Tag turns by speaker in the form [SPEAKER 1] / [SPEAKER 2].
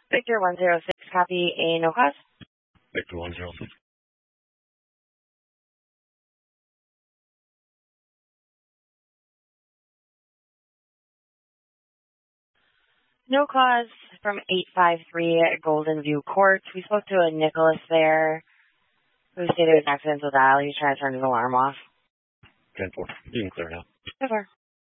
[SPEAKER 1] Victor 106, copy a no cause.
[SPEAKER 2] Victor 106.
[SPEAKER 1] No cause from 853 Golden View Court. We spoke to a Nicholas there who stated it was an accidental dial. He's trying to turn his alarm off.
[SPEAKER 2] 10-4. You can clear now.
[SPEAKER 1] 10-4.